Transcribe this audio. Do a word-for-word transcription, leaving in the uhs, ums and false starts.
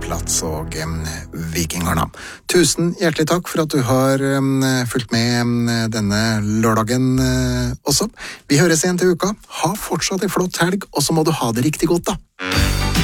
Plats og um, Vikingarna. Tusen hjertelig takk for at du har um, fulgt med um, denne lørdagen uh, også. Vi høres igjen til uka. Ha fortsatt en flott helg, og så må du ha det riktig godt da.